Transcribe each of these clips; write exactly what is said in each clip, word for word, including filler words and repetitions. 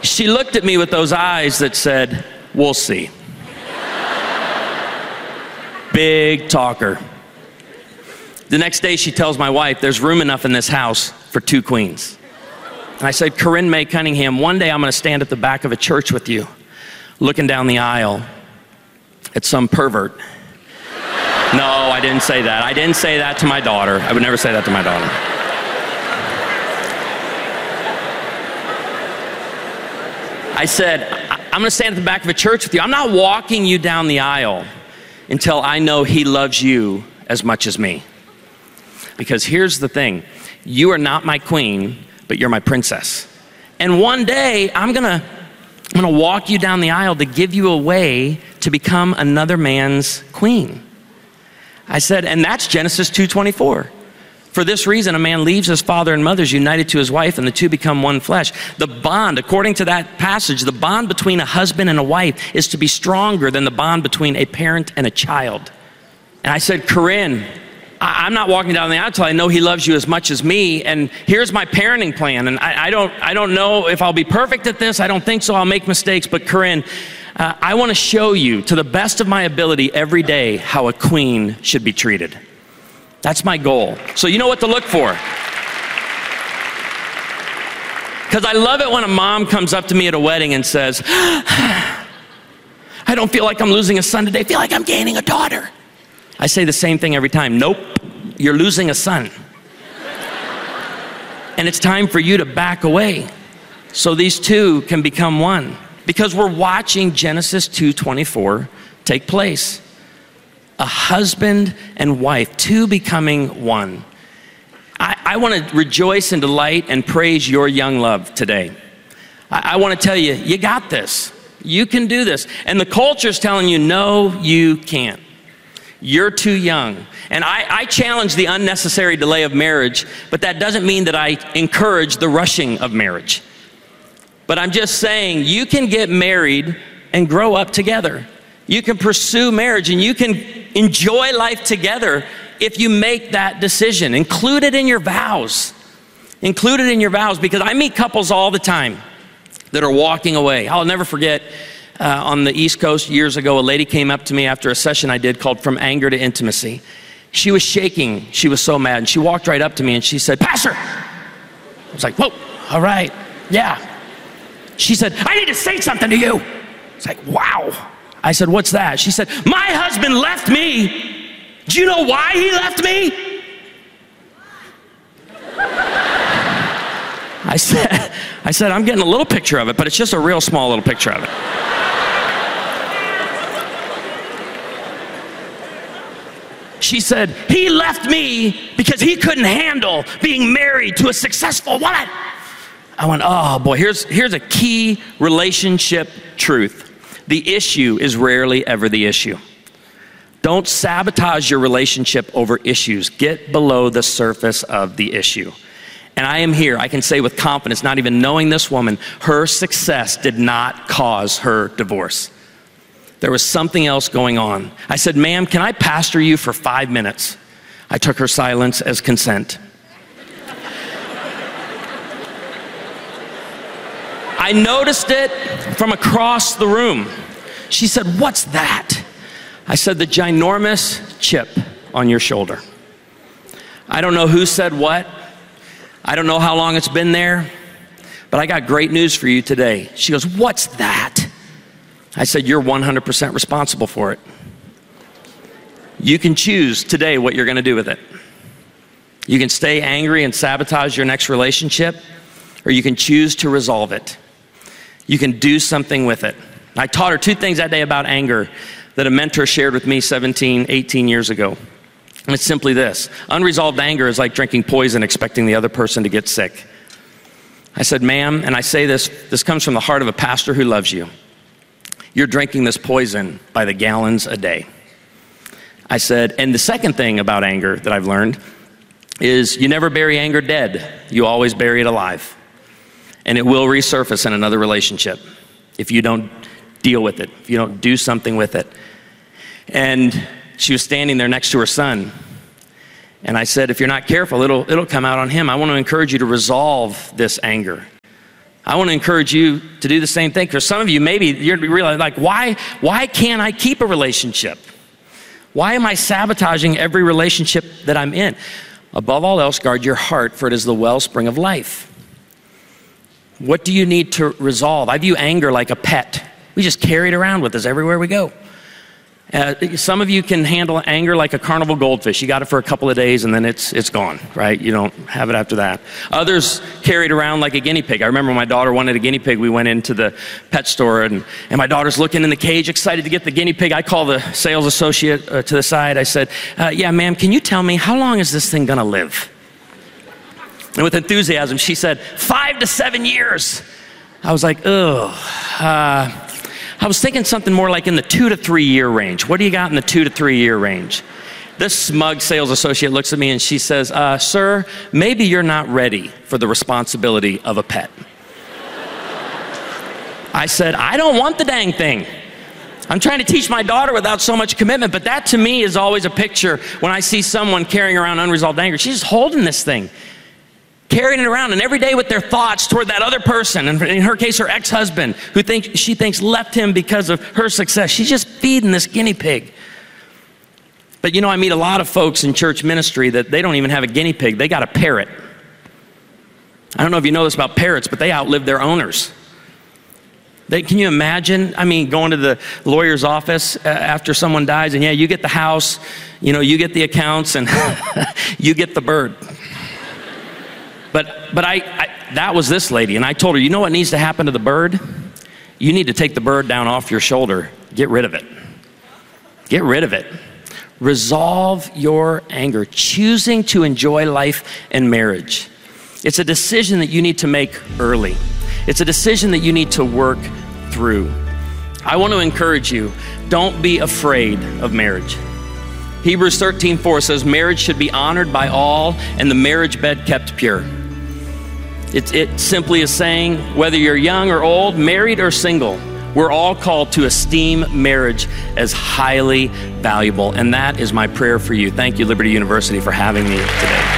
she looked at me with those eyes that said, we'll see. Big talker. The next day she tells my wife, there's room enough in this house for two queens. And I said, Corinne May Cunningham, one day I'm gonna stand at the back of a church with you, looking down the aisle at some pervert. No, I didn't say that. I didn't say that to my daughter. I would never say that to my daughter. I said, I'm gonna stand at the back of a church with you. I'm not walking you down the aisle until I know he loves you as much as me. Because here's the thing, you are not my queen, but you're my princess. And one day, I'm gonna, I'm gonna walk you down the aisle to give you a way to become another man's queen. I said, and that's Genesis two twenty-four. For this reason, a man leaves his father and mother, is united to his wife, and the two become one flesh. The bond, according to that passage, the bond between a husband and a wife is to be stronger than the bond between a parent and a child. And I said, Corinne, I- I'm not walking down the aisle until I know he loves you as much as me, and here's my parenting plan. And I, I don't, I don't know if I'll be perfect at this. I don't think so. I'll make mistakes. But Corinne, uh, I want to show you, to the best of my ability every day, how a queen should be treated. That's my goal. So you know what to look for. Because I love it when a mom comes up to me at a wedding and says, I don't feel like I'm losing a son today. I feel like I'm gaining a daughter. I say the same thing every time. Nope, you're losing a son. And it's time for you to back away so these two can become one. Because we're watching Genesis two twenty-four take place. A husband and wife, two becoming one. I, I want to rejoice and delight and praise your young love today. I, I want to tell you, you got this. You can do this. And the culture's telling you, no, you can't. You're too young. And I, I challenge the unnecessary delay of marriage, but that doesn't mean that I encourage the rushing of marriage. But I'm just saying, you can get married and grow up together. You can pursue marriage and you can enjoy life together if you make that decision. Include it in your vows. Include it in your vows, because I meet couples all the time that are walking away. I'll never forget uh, on the East Coast years ago, a lady came up to me after a session I did called From Anger to Intimacy. She was shaking. She was so mad. And she walked right up to me and she said, Pastor. I was like, whoa, all right, yeah. She said, I need to say something to you. It's like, wow. I said, what's that? She said, my husband left me. Do you know why he left me? I said, I said, I'm getting a little picture of it, but it's just a real small little picture of it. She said, he left me because he couldn't handle being married to a successful woman. I went, oh boy, here's, here's a key relationship truth. The issue is rarely ever the issue. Don't sabotage your relationship over issues. Get below the surface of the issue. And I am here, I can say with confidence, not even knowing this woman, her success did not cause her divorce. There was something else going on. I said, ma'am, can I pastor you for five minutes? I took her silence as consent. I noticed it from across the room. She said, what's that? I said, the ginormous chip on your shoulder. I don't know who said what. I don't know how long it's been there, but I got great news for you today. She goes, what's that? I said, you're one hundred percent responsible for it. You can choose today what you're gonna do with it. You can stay angry and sabotage your next relationship, or you can choose to resolve it. You can do something with it. I taught her two things that day about anger that a mentor shared with me seventeen, eighteen years ago. And it's simply this. Unresolved anger is like drinking poison expecting the other person to get sick. I said, ma'am, and I say this, this comes from the heart of a pastor who loves you. You're drinking this poison by the gallons a day. I said, and the second thing about anger that I've learned is you never bury anger dead. You always bury it alive. And it will resurface in another relationship if you don't deal with it, if you don't do something with it. And she was standing there next to her son. And I said, if you're not careful, it'll, it'll come out on him. I want to encourage you to resolve this anger. I want to encourage you to do the same thing. For some of you, maybe you're realizing, like, why, why can't I keep a relationship? Why am I sabotaging every relationship that I'm in? Above all else, guard your heart, for it is the wellspring of life. What do you need to resolve? I view anger like a pet. We just carry it around with us everywhere we go. Uh, some of you can handle anger like a carnival goldfish. You got it for a couple of days and then it's it's gone, right? You don't have it after that. Others carry it around like a guinea pig. I remember when my daughter wanted a guinea pig, we went into the pet store and, and my daughter's looking in the cage, excited to get the guinea pig. I call the sales associate uh, to the side. I said, uh, yeah, ma'am, can you tell me how long is this thing gonna live? And with enthusiasm, she said, five to seven years. I was like, ugh. Uh, I was thinking something more like in the two to three year range. What do you got in the two to three year range? This smug sales associate looks at me and she says, uh, sir, maybe you're not ready for the responsibility of a pet. I said, I don't want the dang thing. I'm trying to teach my daughter without so much commitment, but that to me is always a picture when I see someone carrying around unresolved anger. She's just holding this thing, carrying it around, and every day with their thoughts toward that other person, and in her case, her ex-husband, who think, she thinks left him because of her success. She's just feeding this guinea pig. But you know, I meet a lot of folks in church ministry that they don't even have a guinea pig. They got a parrot. I don't know if you know this about parrots, but they outlive their owners. They, can you imagine, I mean, going to the lawyer's office uh, after someone dies, and yeah, you get the house, you know, you get the accounts, and you get the bird. But but I, I, that was this lady, and I told her, you know what needs to happen to the bird? You need to take the bird down off your shoulder. Get rid of it. Get rid of it. Resolve your anger, choosing to enjoy life and marriage. It's a decision that you need to make early. It's a decision that you need to work through. I want to encourage you, don't be afraid of marriage. Hebrews thirteen four says, marriage should be honored by all and the marriage bed kept pure. It, it simply is saying, whether you're young or old, married or single, we're all called to esteem marriage as highly valuable. And that is my prayer for you. Thank you, Liberty University, for having me today.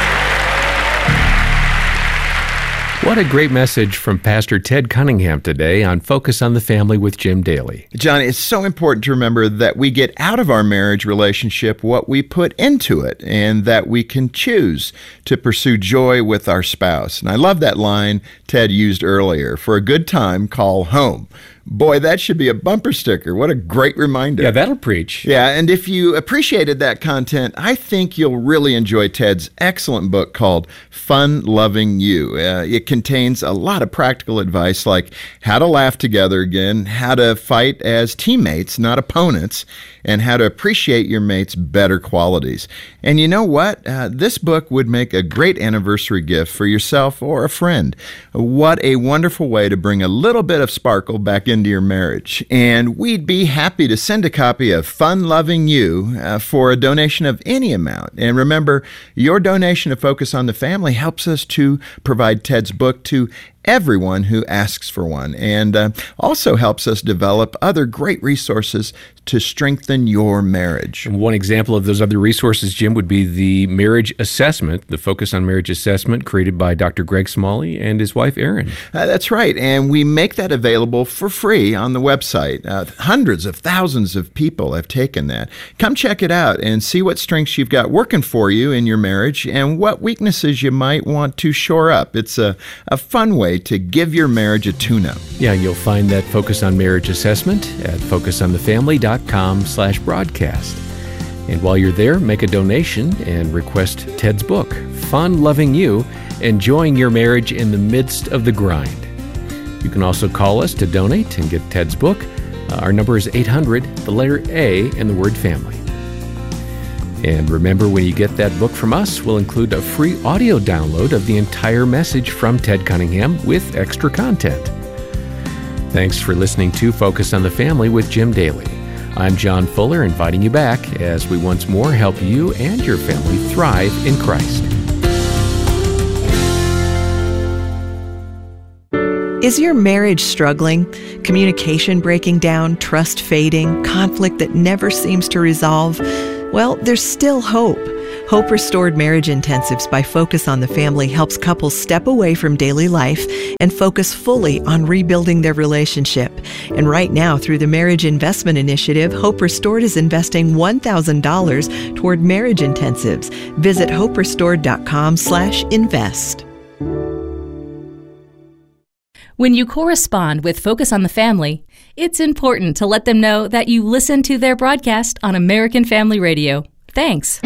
What a great message from Pastor Ted Cunningham today on Focus on the Family with Jim Daly. John, it's so important to remember that we get out of our marriage relationship what we put into it, and that we can choose to pursue joy with our spouse. And I love that line Ted used earlier, for a good time, call home. Boy, that should be a bumper sticker. What a great reminder. Yeah, that'll preach. Yeah, and if you appreciated that content, I think you'll really enjoy Ted's excellent book called Fun Loving You. Uh, it contains a lot of practical advice like how to laugh together again, how to fight as teammates, not opponents, and how to appreciate your mate's better qualities. And you know what? Uh, this book would make a great anniversary gift for yourself or a friend. What a wonderful way to bring a little bit of sparkle back into your marriage. And we'd be happy to send a copy of Fun Loving You uh, for a donation of any amount. And remember, your donation to Focus on the Family helps us to provide Ted's book to everyone who asks for one, and uh, also helps us develop other great resources to strengthen your marriage. One example of those other resources, Jim, would be the marriage assessment, the Focus on Marriage assessment created by Doctor Greg Smalley and his wife, Erin. Uh, that's right, and we make that available for free on the website. Uh, hundreds of thousands of people have taken that. Come check it out and see what strengths you've got working for you in your marriage and what weaknesses you might want to shore up. It's a, a fun way to give your marriage a tune-up. Yeah, you'll find that Focus on Marriage assessment at focus on the family dot com slash broadcast. And while you're there, make a donation and request Ted's book, Fun Loving You, Enjoying Your Marriage in the Midst of the Grind. You can also call us to donate and get Ted's book. Uh, our number is eight hundred, the letter A, and the word family. And remember, when you get that book from us, we'll include a free audio download of the entire message from Ted Cunningham with extra content. Thanks for listening to Focus on the Family with Jim Daly. I'm John Fuller, inviting you back as we once more help you and your family thrive in Christ. Is your marriage struggling? Communication breaking down, trust fading, conflict that never seems to resolve? Well, there's still hope. Hope Restored Marriage Intensives by Focus on the Family helps couples step away from daily life and focus fully on rebuilding their relationship. And right now, through the Marriage Investment Initiative, Hope Restored is investing one thousand dollars toward marriage intensives. Visit hope restored dot com slash invest. When you correspond with Focus on the Family, it's important to let them know that you listen to their broadcast on American Family Radio. Thanks.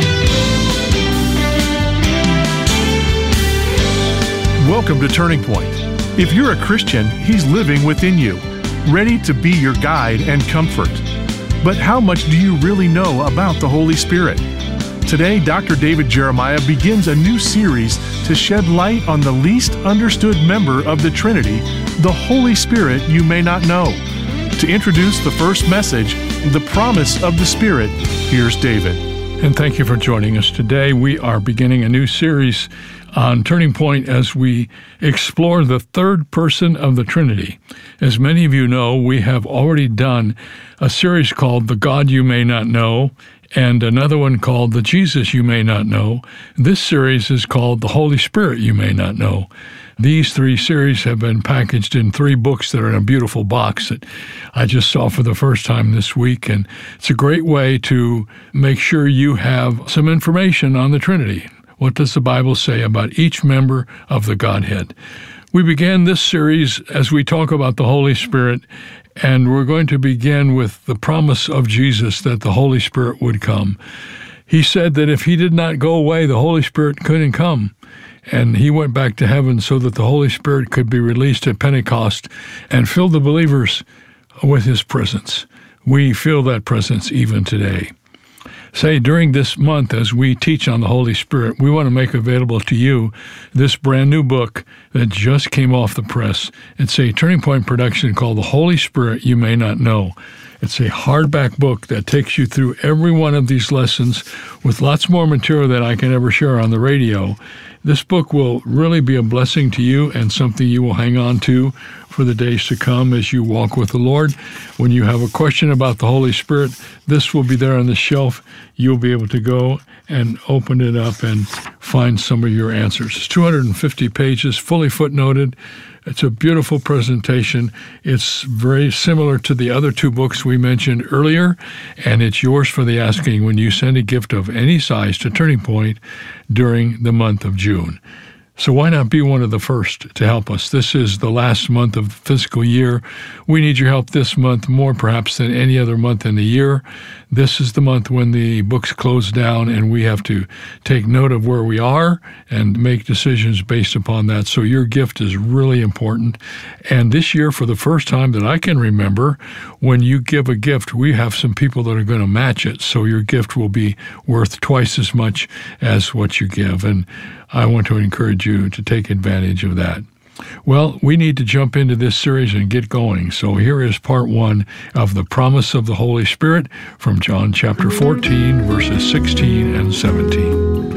Welcome to Turning Point. If you're a Christian, He's living within you, ready to be your guide and comfort. But how much do you really know about the Holy Spirit? Today, Doctor David Jeremiah begins a new series to shed light on the least understood member of the Trinity, the Holy Spirit you may not know. To introduce the first message, The Promise of the Spirit, here's David. And thank you for joining us today. We are beginning a new series on Turning Point as we explore the third person of the Trinity. As many of you know, we have already done a series called The God You May Not Know, and another one called The Jesus You May Not Know. This series is called The Holy Spirit You May Not Know. These three series have been packaged in three books that are in a beautiful box that I just saw for the first time this week, and it's a great way to make sure you have some information on the Trinity. What does the Bible say about each member of the Godhead? We began this series as we talk about the Holy Spirit, and we're going to begin with the promise of Jesus that the Holy Spirit would come. He said that if He did not go away, the Holy Spirit couldn't come. And He went back to heaven so that the Holy Spirit could be released at Pentecost and fill the believers with His presence. We feel that presence even today. Say, during this month, as we teach on the Holy Spirit, we want to make available to you this brand new book that just came off the press. It's a Turning Point production called The Holy Spirit You May Not Know. It's a hardback book that takes you through every one of these lessons with lots more material than I can ever share on the radio. This book will really be a blessing to you and something you will hang on to for the days to come as you walk with the Lord. When you have a question about the Holy Spirit, this will be there on the shelf. You'll be able to go and open it up and find some of your answers. It's two hundred fifty pages, fully footnoted. It's a beautiful presentation. It's very similar to the other two books we mentioned earlier, and it's yours for the asking when you send a gift of any size to Turning Point during the month of June. So why not be one of the first to help us? This is the last month of the fiscal year. We need your help this month more perhaps than any other month in the year. This is the month when the books close down and we have to take note of where we are and make decisions based upon that. So your gift is really important. And this year, for the first time that I can remember, when you give a gift, we have some people that are going to match it. So your gift will be worth twice as much as what you give. And I want to encourage you to take advantage of that. Well, we need to jump into this series and get going. So here is part one of the promise of the Holy Spirit from John chapter fourteen, verses sixteen and seventeen.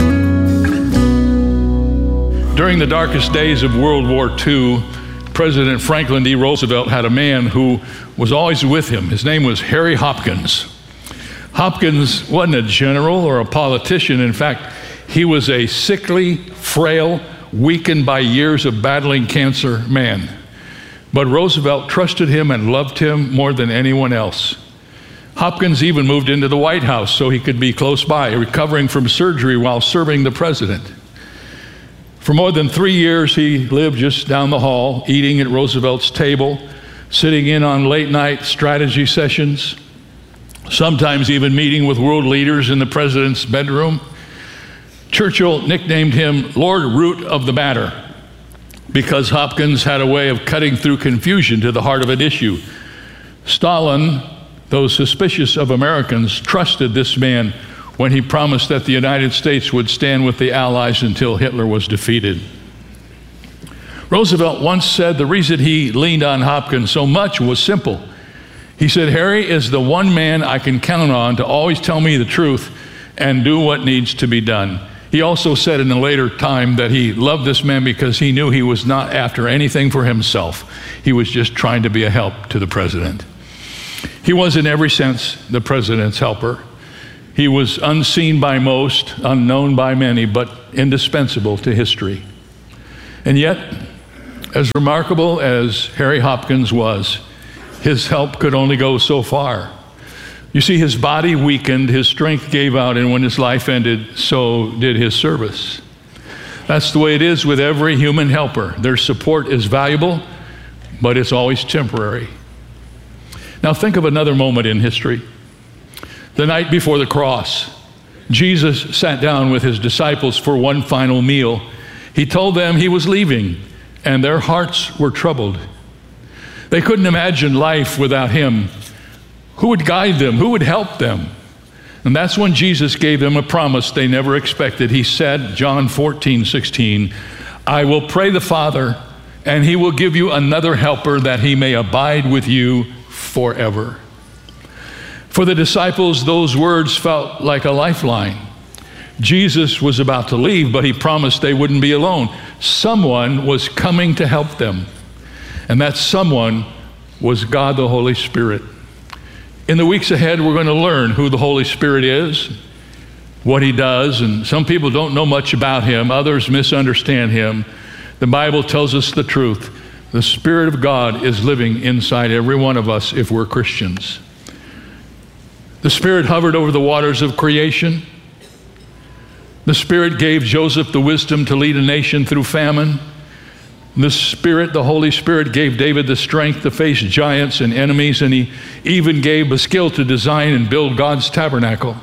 During the darkest days of World War Two, President Franklin D. Roosevelt had a man who was always with him. His name was Harry Hopkins. Hopkins wasn't a general or a politician. In fact, he was a sickly, frail, weakened by years of battling cancer man. But Roosevelt trusted him and loved him more than anyone else. Hopkins even moved into the White House so he could be close by, recovering from surgery while serving the president. For more than three years, he lived just down the hall, eating at Roosevelt's table, sitting in on late-night strategy sessions, sometimes even meeting with world leaders in the president's bedroom. Churchill nicknamed him Lord Root of the Matter because Hopkins had a way of cutting through confusion to the heart of an issue. Stalin, though suspicious of Americans, trusted this man when he promised that the United States would stand with the Allies until Hitler was defeated. Roosevelt once said the reason he leaned on Hopkins so much was simple. He said, Harry is the one man I can count on to always tell me the truth and do what needs to be done. He also said in a later time that he loved this man because he knew he was not after anything for himself. He was just trying to be a help to the president. He was in every sense the president's helper. He was unseen by most, unknown by many, but indispensable to history. And yet, as remarkable as Harry Hopkins was, his help could only go so far. You see, his body weakened, his strength gave out, and when his life ended, so did his service. That's the way it is with every human helper. Their support is valuable, but it's always temporary. Now think of another moment in history. The night before the cross, Jesus sat down with his disciples for one final meal. He told them he was leaving, and their hearts were troubled. They couldn't imagine life without him. Who would guide them? Who would help them? And that's when Jesus gave them a promise they never expected. He said, John fourteen sixteen, I will pray the Father, and he will give you another helper that he may abide with you forever. For the disciples, those words felt like a lifeline. Jesus was about to leave, but he promised they wouldn't be alone. Someone was coming to help them, and that someone was God the Holy Spirit. In the weeks ahead, we're going to learn who the Holy Spirit is, what he does, and some people don't know much about him. Others misunderstand him. The Bible tells us the truth. The Spirit of God is living inside every one of us if we're Christians. The Spirit hovered over the waters of creation. The Spirit gave Joseph the wisdom to lead a nation through famine. The Spirit, the Holy Spirit, gave David the strength to face giants and enemies, and he even gave the skill to design and build God's tabernacle.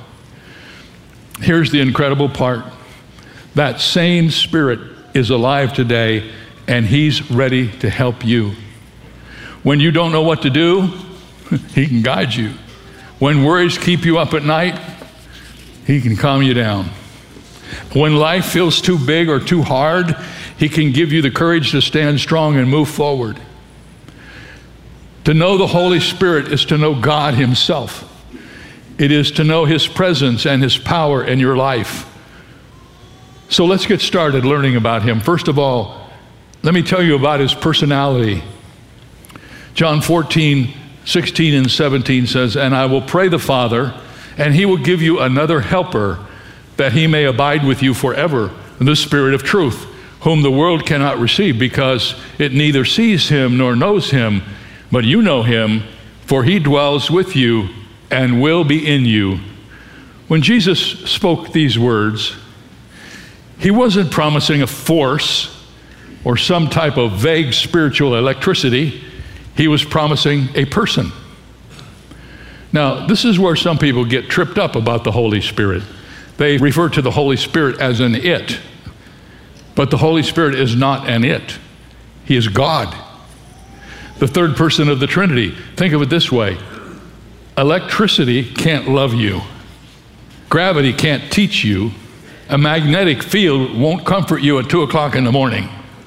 Here's the incredible part. That same Spirit is alive today, and he's ready to help you. When you don't know what to do, he can guide you. When worries keep you up at night, he can calm you down. When life feels too big or too hard, he can give you the courage to stand strong and move forward. To know the Holy Spirit is to know God himself. It is to know his presence and his power in your life. So let's get started learning about him. First of all, let me tell you about his personality. John fourteen sixteen and seventeen says, and I will pray the Father, and he will give you another helper, that he may abide with you forever, the Spirit of truth, whom the world cannot receive, because it neither sees him nor knows him, but you know him, for he dwells with you and will be in you. When Jesus spoke these words, he wasn't promising a force or some type of vague spiritual electricity. He was promising a person. Now, this is where some people get tripped up about the Holy Spirit. They refer to the Holy Spirit as an it. But the Holy Spirit is not an it. He is God. The third person of the Trinity. Think of it this way. Electricity can't love you. Gravity can't teach you. A magnetic field won't comfort you at two o'clock in the morning.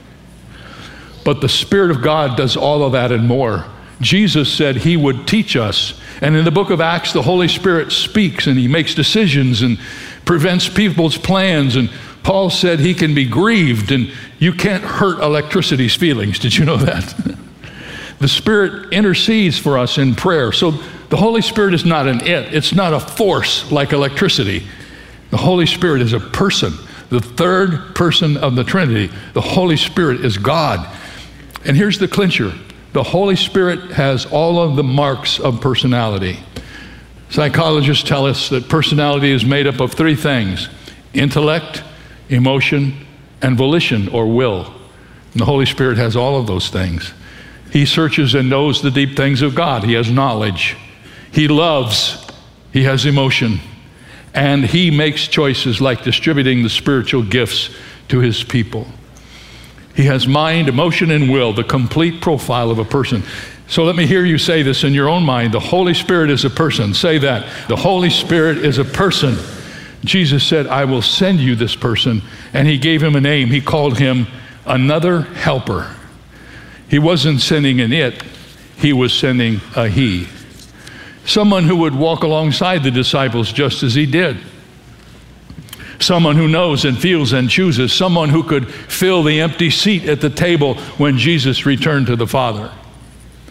But the Spirit of God does all of that and more. Jesus said he would teach us. And in the book of Acts, the Holy Spirit speaks and he makes decisions and prevents people's plans. And Paul said he can be grieved, and you can't hurt electricity's feelings. Did you know that? The Spirit intercedes for us in prayer. So the Holy Spirit is not an it. It's not a force like electricity. The Holy Spirit is a person, the third person of the Trinity. The Holy Spirit is God. And here's the clincher. The Holy Spirit has all of the marks of personality. Psychologists tell us that personality is made up of three things: intellect, emotion, and volition or will. And the Holy Spirit has all of those things. He searches and knows the deep things of God. He has knowledge. He loves. He has emotion. And he makes choices like distributing the spiritual gifts to his people. He has mind, emotion, and will, the complete profile of a person. So let me hear you say this in your own mind. The Holy Spirit is a person. Say that. The Holy Spirit is a person. Jesus said, I will send you this person. And he gave him a name. He called him another helper. He wasn't sending an it. He was sending a he. Someone who would walk alongside the disciples just as he did. Someone who knows and feels and chooses. Someone who could fill the empty seat at the table when Jesus returned to the Father.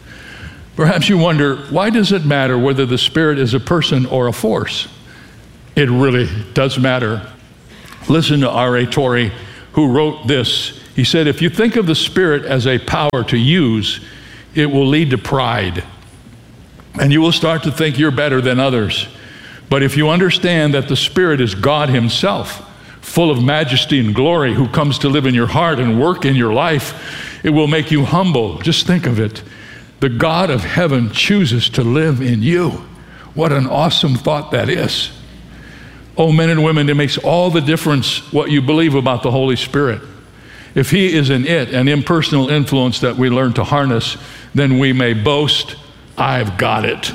Perhaps you wonder, why does it matter whether the Spirit is a person or a force? It really does matter. Listen to R A Torrey, who wrote this. He said, if you think of the Spirit as a power to use, it will lead to pride. And you will start to think you're better than others. But if you understand that the Spirit is God himself, full of majesty and glory, who comes to live in your heart and work in your life, it will make you humble. Just think of it. The God of heaven chooses to live in you. What an awesome thought that is. Oh, men and women, it makes all the difference what you believe about the Holy Spirit. If he is an it, an impersonal influence that we learn to harness, then we may boast, I've got it.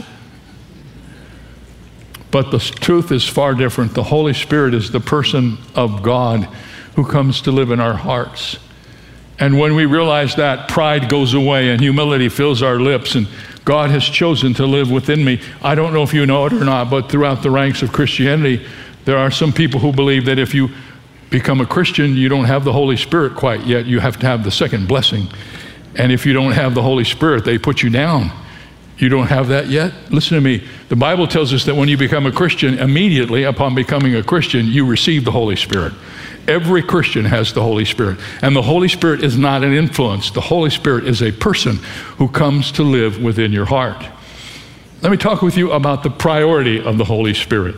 But the truth is far different. The Holy Spirit is the person of God who comes to live in our hearts. And when we realize that, pride goes away and humility fills our lips, and God has chosen to live within me. I don't know if you know it or not, but throughout the ranks of Christianity, there are some people who believe that if you become a Christian, you don't have the Holy Spirit quite yet. You have to have the second blessing. And if you don't have the Holy Spirit, they put you down. You don't have that yet? Listen to me. The Bible tells us that when you become a Christian, immediately upon becoming a Christian, you receive the Holy Spirit. Every Christian has the Holy Spirit. And the Holy Spirit is not an influence. The Holy Spirit is a person who comes to live within your heart. Let me talk with you about the priority of the Holy Spirit.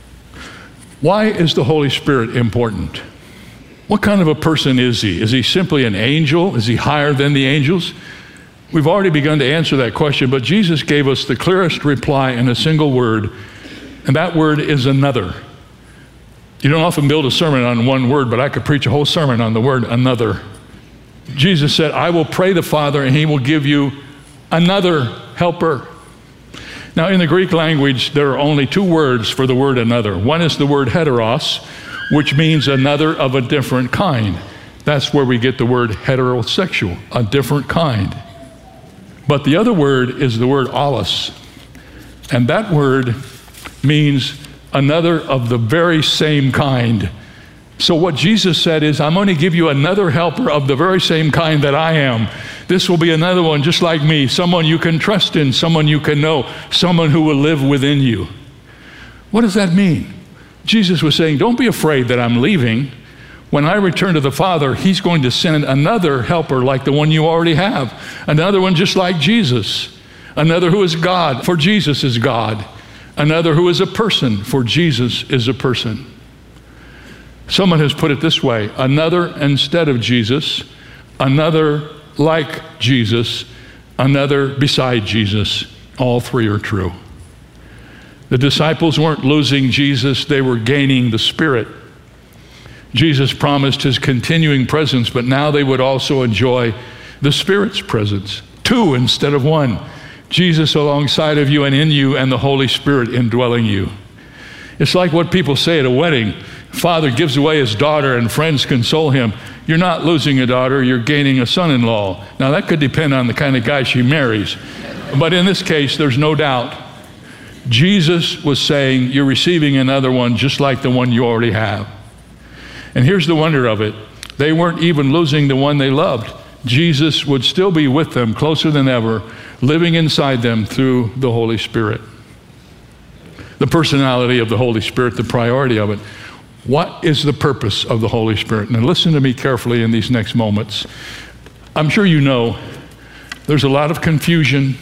Why is the Holy Spirit important? What kind of a person is he? Is he simply an angel? Is he higher than the angels? We've already begun to answer that question, but Jesus gave us the clearest reply in a single word, and that word is another. You don't often build a sermon on one word, but I could preach a whole sermon on the word another. Jesus said, I will pray the Father, and he will give you another helper. Now, in the Greek language, there are only two words for the word another. One is the word heteros, which means another of a different kind. That's where we get the word heterosexual, a different kind. But the other word is the word allos, and that word means another of the very same kind. So what Jesus said is, I'm going to give you another helper of the very same kind that I am. This will be another one just like me, someone you can trust in, someone you can know, someone who will live within you. What does that mean? Jesus was saying, don't be afraid that I'm leaving. When I return to the Father, he's going to send another helper like the one you already have. Another one just like Jesus. Another who is God, for Jesus is God. Another who is a person, for Jesus is a person. Someone has put it this way, another instead of Jesus, another like Jesus, another beside Jesus. All three are true. The disciples weren't losing Jesus, they were gaining the Spirit. Jesus promised his continuing presence, but now they would also enjoy the Spirit's presence. Two instead of one. Jesus alongside of you and in you, and the Holy Spirit indwelling you. It's like what people say at a wedding. Father gives away his daughter and friends console him. You're not losing a daughter, you're gaining a son-in-law. Now that could depend on the kind of guy she marries. But in this case, there's no doubt. Jesus was saying, you're receiving another one just like the one you already have. And here's the wonder of it. They weren't even losing the one they loved. Jesus would still be with them closer than ever, living inside them through the Holy Spirit. The personality of the Holy Spirit, the priority of it. What is the purpose of the Holy Spirit? Now listen to me carefully in these next moments. I'm sure you know there's a lot of confusion,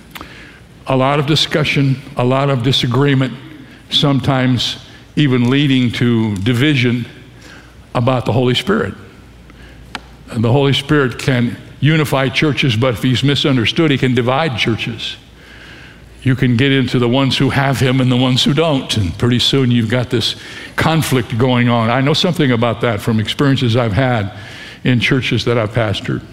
a lot of discussion, a lot of disagreement, sometimes even leading to division about the Holy Spirit. And the Holy Spirit can unify churches, but if he's misunderstood, he can divide churches. You can get into the ones who have him and the ones who don't, and pretty soon you've got this conflict going on. I know something about that from experiences I've had in churches that I've pastored.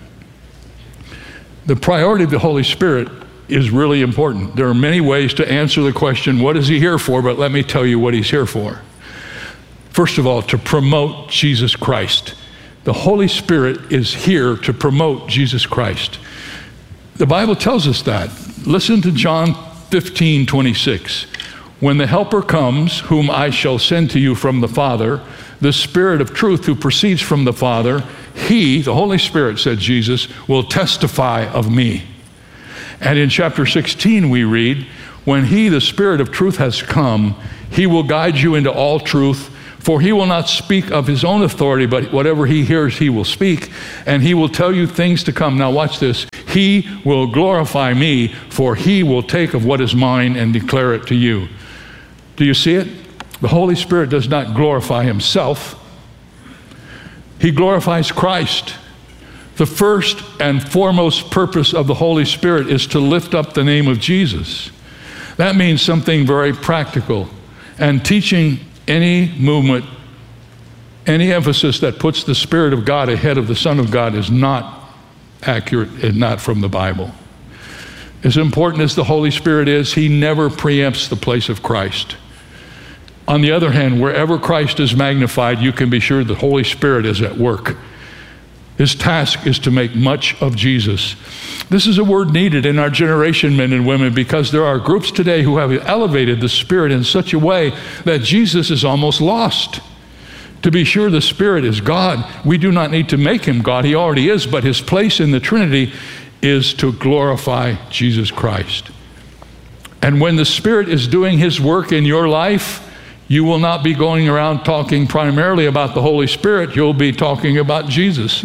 The priority of the Holy Spirit is really important. There are many ways to answer the question, what is he here for? But let me tell you what he's here for. First of all, to promote Jesus Christ. The Holy Spirit is here to promote Jesus Christ. The Bible tells us that. Listen to John fifteen twenty-six. When the Helper comes, whom I shall send to you from the Father, the Spirit of truth who proceeds from the Father, he, the Holy Spirit, said Jesus, will testify of me. And in chapter sixteen we read, when he, the Spirit of truth, has come, He will guide you into all truth, for he will not speak of his own authority, but whatever he hears, he will speak, and he will tell you things to come. Now watch this. He will glorify me, for he will take of what is mine and declare it to you. Do you see it? The Holy Spirit does not glorify himself. He glorifies Christ. The first and foremost purpose of the Holy Spirit is to lift up the name of Jesus. That means something very practical. And teaching any movement, any emphasis that puts the Spirit of God ahead of the Son of God is not accurate and not from the Bible. As important as the Holy Spirit is, he never preempts the place of Christ. On the other hand, wherever Christ is magnified, you can be sure the Holy Spirit is at work. His task is to make much of Jesus. This is a word needed in our generation, men and women, because there are groups today who have elevated the Spirit in such a way that Jesus is almost lost. To be sure, the Spirit is God. We do not need to make him God. He already is, but his place in the Trinity is to glorify Jesus Christ. And when the Spirit is doing his work in your life, you will not be going around talking primarily about the Holy Spirit. You'll be talking about Jesus.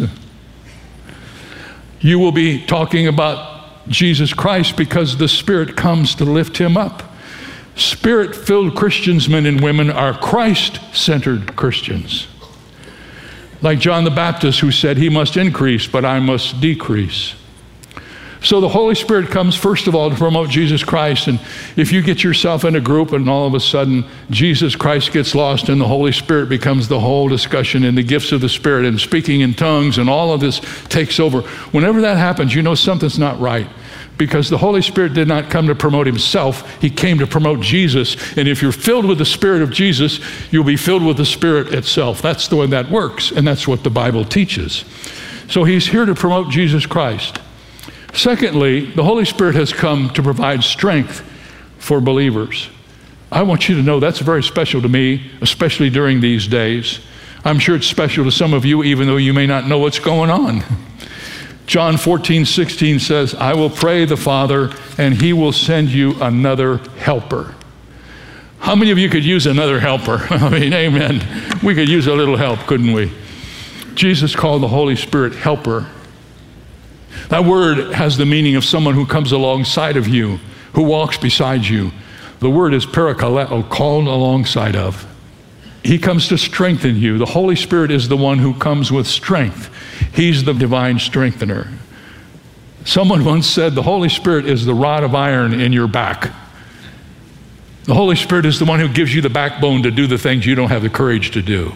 You will be talking about Jesus Christ because the Spirit comes to lift him up. Spirit-filled Christians, men and women, are Christ-centered Christians. Like John the Baptist, who said, he must increase, but I must decrease. So the Holy Spirit comes, first of all, to promote Jesus Christ. And if you get yourself in a group and all of a sudden Jesus Christ gets lost and the Holy Spirit becomes the whole discussion, and the gifts of the Spirit and speaking in tongues and all of this takes over, whenever that happens, you know something's not right. Because the Holy Spirit did not come to promote himself. He came to promote Jesus. And if you're filled with the Spirit of Jesus, you'll be filled with the Spirit itself. That's the way that works. And that's what the Bible teaches. So he's here to promote Jesus Christ. Secondly, the Holy Spirit has come to provide strength for believers. I want you to know that's very special to me, especially during these days. I'm sure it's special to some of you, even though you may not know what's going on. John fourteen sixteen says, I will pray the Father, and he will send you another helper. How many of you could use another helper? I mean, amen. We could use a little help, couldn't we? Jesus called the Holy Spirit helper. That word has the meaning of someone who comes alongside of you, who walks beside you. The word is parakaleo, called alongside of. He comes to strengthen you. The Holy Spirit is the one who comes with strength. He's the divine strengthener. Someone once said the Holy Spirit is the rod of iron in your back. The Holy Spirit is the one who gives you the backbone to do the things you don't have the courage to do.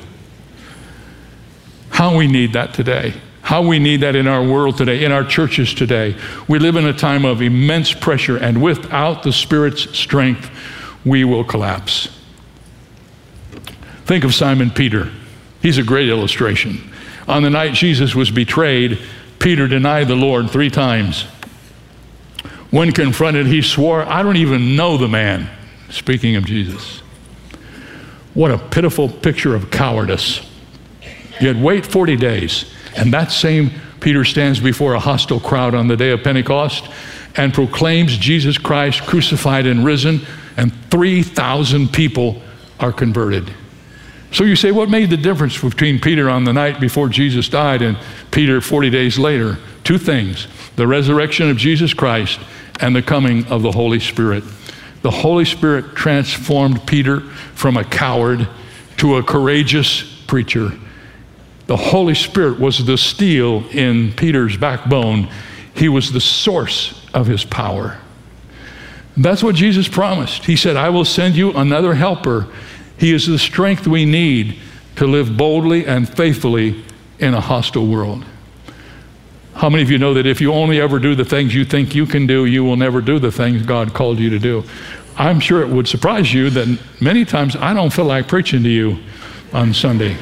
How we need that today. How we need that in our world today, in our churches today. We live in a time of immense pressure, and without the Spirit's strength, we will collapse. Think of Simon Peter. He's a great illustration. On the night Jesus was betrayed, Peter denied the Lord three times. When confronted, he swore, I don't even know the man. Speaking of Jesus. What a pitiful picture of cowardice. Yet wait forty days. And that same Peter stands before a hostile crowd on the day of Pentecost and proclaims Jesus Christ crucified and risen, and three thousand people are converted. So you say, what made the difference between Peter on the night before Jesus died and Peter forty days later? Two things: the resurrection of Jesus Christ and the coming of the Holy Spirit. The Holy Spirit transformed Peter from a coward to a courageous preacher. The Holy Spirit was the steel in Peter's backbone. He was the source of his power. That's what Jesus promised. He said, I will send you another helper. He is the strength we need to live boldly and faithfully in a hostile world. How many of you know that if you only ever do the things you think you can do, you will never do the things God called you to do? I'm sure it would surprise you that many times I don't feel like preaching to you on Sunday.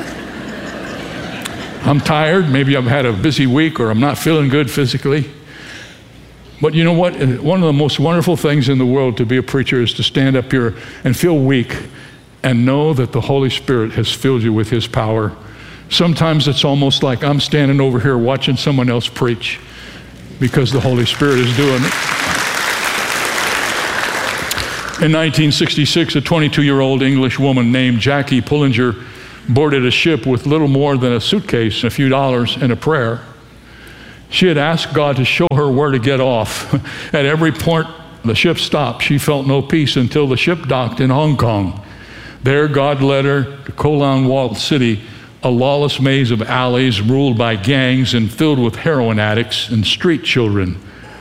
I'm tired, maybe I've had a busy week, or I'm not feeling good physically. But you know what? One of the most wonderful things in the world to be a preacher is to stand up here and feel weak and know that the Holy Spirit has filled you with his power. Sometimes it's almost like I'm standing over here watching someone else preach because the Holy Spirit is doing it. In nineteen sixty-six, a twenty-two-year-old English woman named Jackie Pullinger boarded a ship with little more than a suitcase, a few dollars, and a prayer. She had asked God to show her where to get off. At every port the ship stopped, she felt no peace until the ship docked in Hong Kong. There, God led her to Kowloon Walled City, a lawless maze of alleys ruled by gangs and filled with heroin addicts and street children.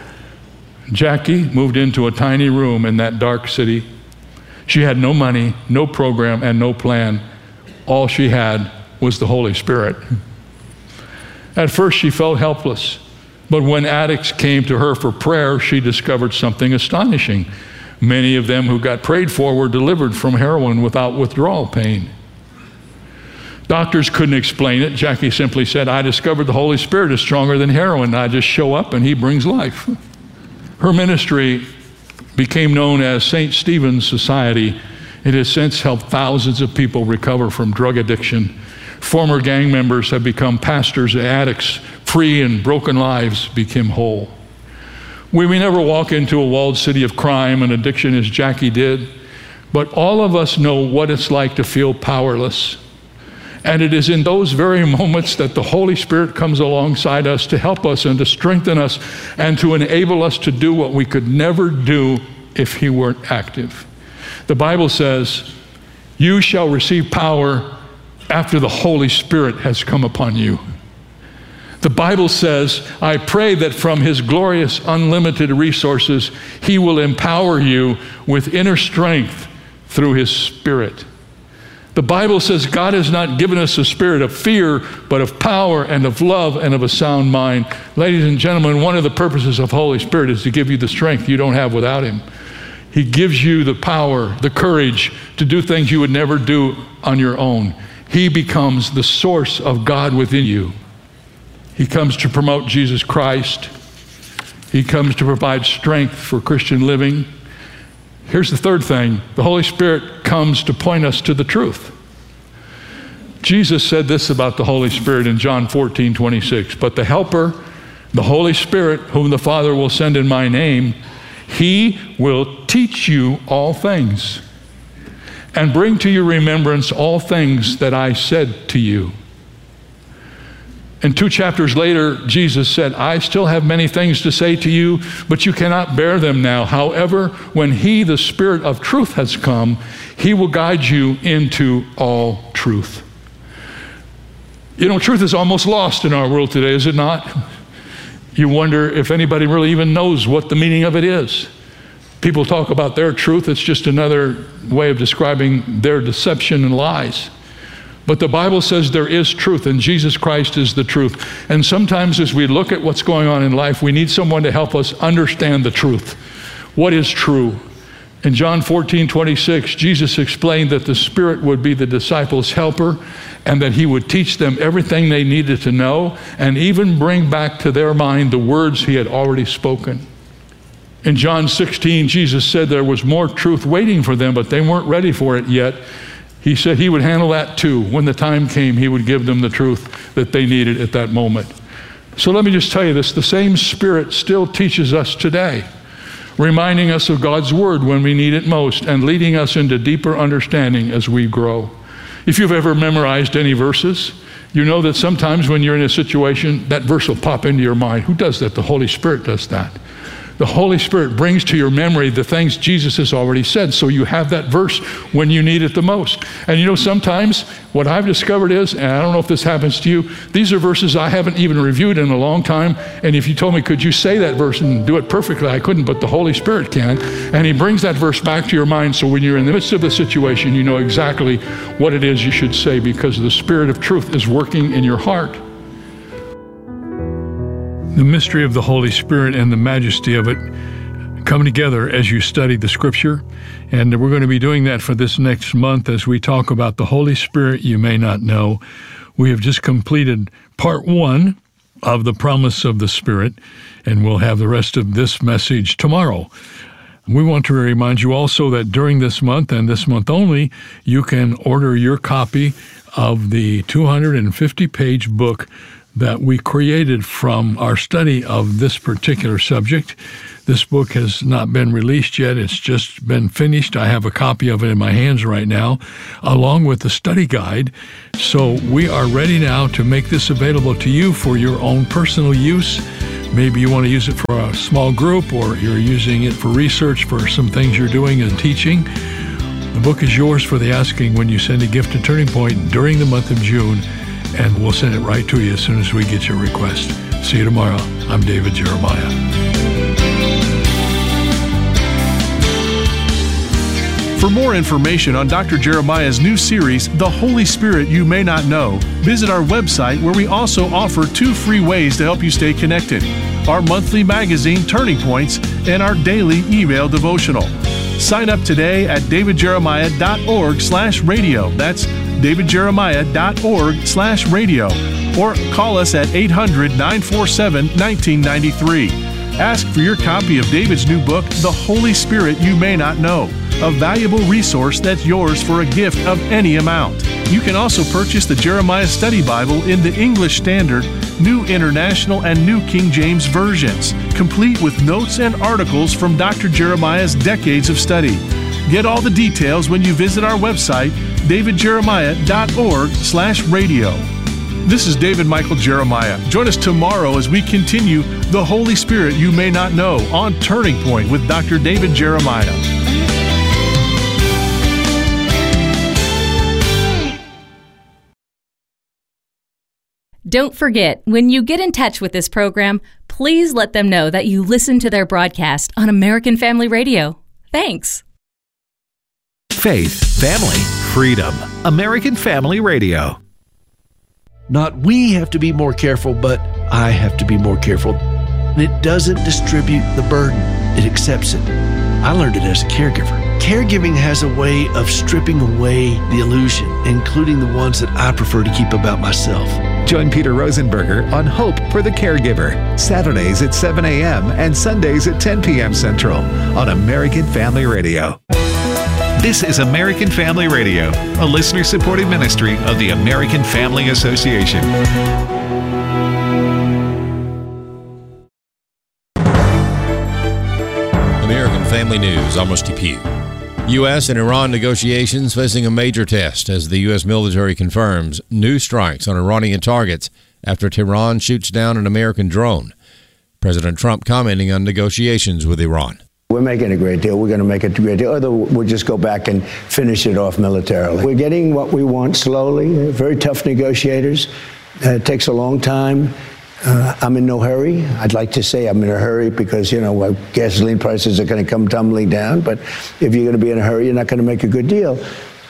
Jackie moved into a tiny room in that dark city. She had no money, no program, and no plan. All she had was the Holy Spirit. At first, she felt helpless, but when addicts came to her for prayer, she discovered something astonishing. Many of them who got prayed for were delivered from heroin without withdrawal pain. Doctors couldn't explain it. Jackie simply said, I discovered the Holy Spirit is stronger than heroin. I just show up and he brings life. Her ministry became known as Saint Stephen's Society. It has since helped thousands of people recover from drug addiction. Former gang members have become pastors, addicts, free and broken lives became whole. We may never walk into a walled city of crime and addiction as Jackie did, but all of us know what it's like to feel powerless. And it is in those very moments that the Holy Spirit comes alongside us to help us and to strengthen us and to enable us to do what we could never do if he weren't active. The Bible says, you shall receive power after the Holy Spirit has come upon you. The Bible says, I pray that from his glorious, unlimited resources, he will empower you with inner strength through his Spirit. The Bible says God has not given us a spirit of fear, but of power and of love and of a sound mind. Ladies and gentlemen, one of the purposes of Holy Spirit is to give you the strength you don't have without him. He gives you the power, the courage to do things you would never do on your own. He becomes the source of God within you. He comes to promote Jesus Christ. He comes to provide strength for Christian living. Here's the third thing. The Holy Spirit comes to point us to the truth. Jesus said this about the Holy Spirit in John fourteen twenty-six, but the Helper, the Holy Spirit, whom the Father will send in my name, he will teach you all things and bring to your remembrance all things that I said to you. And two chapters later, Jesus said, I still have many things to say to you, but you cannot bear them now. However, when he, the Spirit of truth, has come, he will guide you into all truth. You know, truth is almost lost in our world today, is it not? You wonder if anybody really even knows what the meaning of it is. People talk about their truth. It's just another way of describing their deception and lies. But the Bible says there is truth, and Jesus Christ is the truth. And sometimes as we look at what's going on in life, we need someone to help us understand the truth. What is true? In John fourteen twenty-six, Jesus explained that the Spirit would be the disciples' helper and that he would teach them everything they needed to know and even bring back to their mind the words he had already spoken. In John sixteen, Jesus said there was more truth waiting for them, but they weren't ready for it yet. He said he would handle that too. When the time came, he would give them the truth that they needed at that moment. So let me just tell you this, the same Spirit still teaches us today, reminding us of God's word when we need it most and leading us into deeper understanding as we grow. If you've ever memorized any verses, you know that sometimes when you're in a situation, that verse will pop into your mind. Who does that? The Holy Spirit does that. The Holy Spirit brings to your memory the things Jesus has already said, so you have that verse when you need it the most. And you know, sometimes what I've discovered is, and I don't know if this happens to you, these are verses I haven't even reviewed in a long time, and if you told me, could you say that verse and do it perfectly, I couldn't, but the Holy Spirit can, and he brings that verse back to your mind, so when you're in the midst of a situation, you know exactly what it is you should say, because the Spirit of truth is working in your heart. The mystery of the Holy Spirit and the majesty of it come together as you study the Scripture, and we're going to be doing that for this next month as we talk about the Holy Spirit you may not know. We have just completed part one of the promise of the Spirit, and we'll have the rest of this message tomorrow. We want to remind you also that during this month, and this month only, you can order your copy of the two hundred fifty page book, that we created from our study of this particular subject. This book has not been released yet. It's just been finished. I have a copy of it in my hands right now, along with the study guide. So we are ready now to make this available to you for your own personal use. Maybe you want to use it for a small group, or you're using it for research for some things you're doing and teaching. The book is yours for the asking when you send a gift to Turning Point during the month of June, and we'll send it right to you as soon as we get your request. See you tomorrow. I'm David Jeremiah. For more information on Doctor Jeremiah's new series, The Holy Spirit You May Not Know, visit our website, where we also offer two free ways to help you stay connected: our monthly magazine, Turning Points, and our daily email devotional. Sign up today at davidjeremiah.org slash radio. That's davidjeremiah.org slash radio. Or call us at eight hundred, nine four seven, one nine nine three. Ask for your copy of David's new book, The Holy Spirit You May Not Know, a valuable resource that's yours for a gift of any amount. You can also purchase the Jeremiah Study Bible in the English Standard, New International, and New King James versions, complete with notes and articles from Doctor Jeremiah's decades of study. Get all the details when you visit our website, davidjeremiah.org slash radio. This is David Michael Jeremiah. Join us tomorrow as we continue The Holy Spirit You May Not Know on Turning Point with Doctor David Jeremiah. Don't forget, when you get in touch with this program, please let them know that you listen to their broadcast on American Family Radio. Thanks. Faith, family, freedom. American Family Radio. Not we have to be more careful, but I have to be more careful. And it doesn't distribute the burden. It accepts it. I learned it as a caregiver. Caregiving has a way of stripping away the illusion, including the ones that I prefer to keep about myself. Join Peter Rosenberger on Hope for the Caregiver, Saturdays at seven a.m. and Sundays at ten p.m. Central on American Family Radio. This is American Family Radio, a listener-supported ministry of the American Family Association. American Family News, Amos Depew. U S and Iran negotiations facing a major test as the U S military confirms new strikes on Iranian targets after Tehran shoots down an American drone. President Trump commenting on negotiations with Iran. We're making a great deal. We're going to make a great deal. Other, we'll just go back and finish it off militarily. We're getting what we want slowly. Very tough negotiators. Uh, it takes a long time. Uh, I'm in no hurry. I'd like to say I'm in a hurry because, you know, gasoline prices are going to come tumbling down. But if you're going to be in a hurry, you're not going to make a good deal.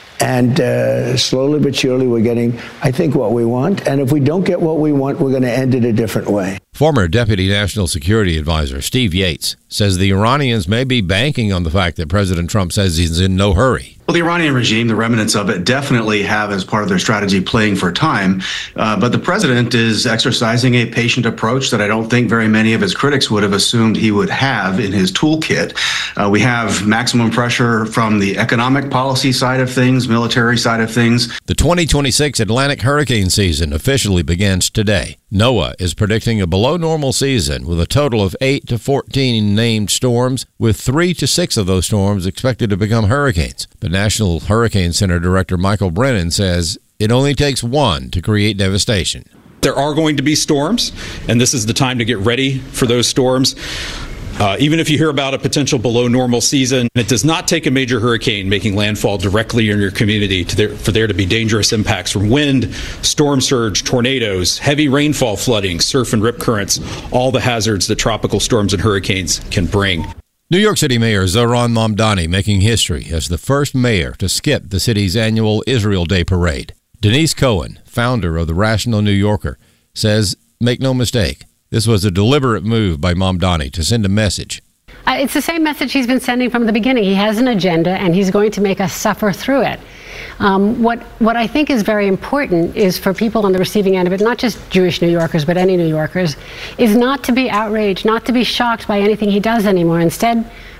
And uh, slowly but surely, we're getting, I think, what we want. And if we don't get what we want, we're going to end it a different way. Former Deputy National Security Advisor Steve Yates says the Iranians may be banking on the fact that President Trump says he's in no hurry. Well, the Iranian regime, the remnants of it, definitely have as part of their strategy playing for time. Uh, but the president is exercising a patient approach that I don't think very many of his critics would have assumed he would have in his toolkit. Uh, we have maximum pressure from the economic policy side of things, military side of things. The twenty twenty-six Atlantic hurricane season officially begins today. NOAA is predicting a below normal season with a total of eight to fourteen named storms, with three to six of those storms expected to become hurricanes. But National Hurricane Center Director Michael Brennan says it only takes one to create devastation. There are going to be storms, and this is the time to get ready for those storms. Uh, even if you hear about a potential below normal season, it does not take a major hurricane making landfall directly in your community to there, for there to be dangerous impacts from wind, storm surge, tornadoes, heavy rainfall, flooding, surf and rip currents, all the hazards that tropical storms and hurricanes can bring. New York City Mayor Zohran Mamdani making history as the first mayor to skip the city's annual Israel Day parade. Denise Cohen, founder of the Rational New Yorker, says, make no mistake, this was a deliberate move by Mamdani to send a message. Uh, it's the same message he's been sending from the beginning. He has an agenda, and he's going to make us suffer through it. Um, what, what I think is very important is for people on the receiving end of it, not just Jewish New Yorkers, but any New Yorkers, is not to be outraged, not to be shocked by anything he does anymore. Instead,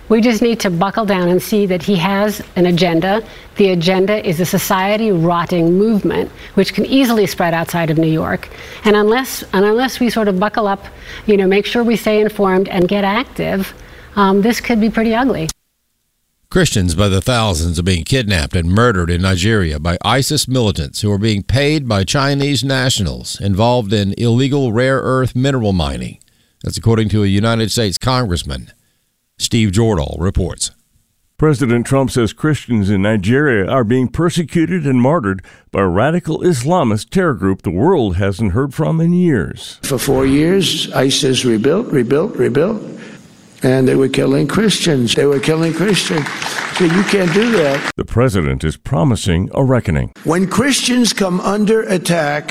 We just need to buckle down and see that he has an agenda. The agenda is a society-rotting movement, which can easily spread outside of New York. And unless, and unless we sort of buckle up, you know, make sure we stay informed and get active, um, this could be pretty ugly. Christians by the thousands are being kidnapped and murdered in Nigeria by ISIS militants who are being paid by Chinese nationals involved in illegal rare earth mineral mining. That's according to a United States congressman. Steve Jordahl reports. President Trump says Christians in Nigeria are being persecuted and martyred by a radical Islamist terror group the world hasn't heard from in years. For four years, ISIS rebuilt, rebuilt, rebuilt, and they were killing Christians. They were killing Christians. So you can't do that. The president is promising a reckoning. When Christians come under attack,